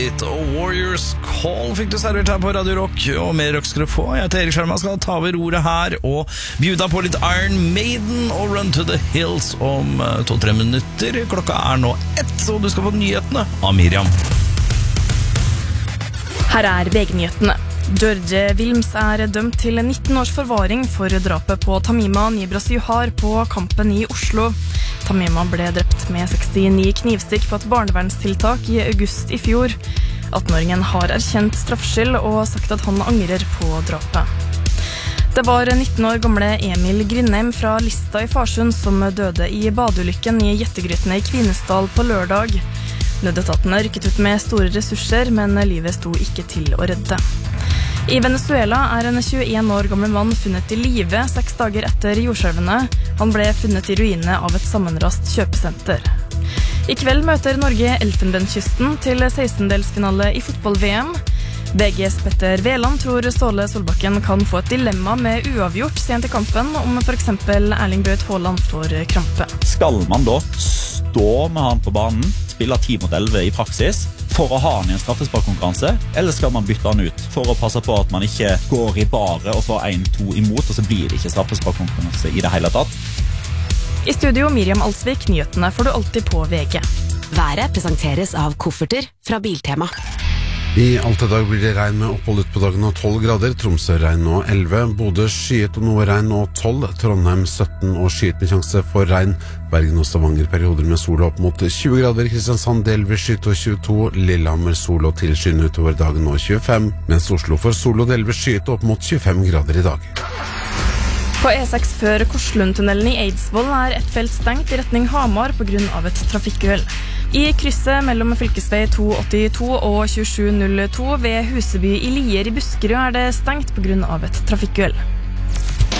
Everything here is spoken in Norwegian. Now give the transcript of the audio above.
Warriors Call fikk du servert her på Radio Rock, og mer rock skal du få. Jeg heter Erik Skjerma, skal ta over ordet her og bjuda på litt Iron Maiden og Run to the Hills om 2-3 minutter. Klokka nå 1, og du skal få nyhetene av Miriam. Her VG-nyhetene. George Wilms dømt til 19 års forvaring for drapet på Tamima Nibras Juhar på Kampen i Oslo. Tamima ble drept med 69 knivstikk på et barnevernstiltak i august i fjor. 18-åringen har erkjent straffskyld og sagt at han angrer på drapet. Det var 19 år gamle Emil Grindheim fra Lista i Farsund som døde i badeulykken i Jettegrytene i Kvinesdal på lørdag. Nødetatene rykket ut med store ressurser, men livet sto ikke til å redde. I Venezuela en 21 år gammel mann funnet i live 6 dager etter jordskjelvene. Han ble funnet i ruinene av et sammenrast kjøpesenter. I kveld møter Norge Elfenbenskysten til 16-delsfinale i fotball-VM. VGs Petter Veland tror Ståle Solbakken kan få et dilemma med uavgjort sent i kampen om for eksempel Erling Braut Haaland får krampe. Skal man da stå med han på banen, spille 10 mot 11 i praksis, for å ha han i en straffesparkkonkurranse, eller skal man bytte han ut for å passe på at man ikke går i bare og får 1-2 imot, og så blir det ikke straffesparkkonkurranse i det hele tatt? I studio Miriam Alsvik, nyhetene får du alltid på VG. Været presenteres av kofferter fra Biltema. I Alta dag blir det regn med opphold ut på dagen og 12 grader, Tromsø regn og 11, Bodø skyet og noe regn og 12, Trondheim 17 og skyet med sjanse for regn, Bergen og Stavanger perioder med sol opp mot 20 grader, Kristiansand delvis skyet og 22, Lillehammer sol og tilskyende utover dagen og 25, mens Oslo får sol og delvis skyet opp mot 25 grader i dag. På E6 før Korslundtunnelen i Eidsvoll et felt stengt i retning Hamar på grunn av et trafikkuhell. I krysset mellom fylkesvei 282 og 2702 ved Huseby i Lier i Buskerud det stengt på grunn av et trafikkuhell.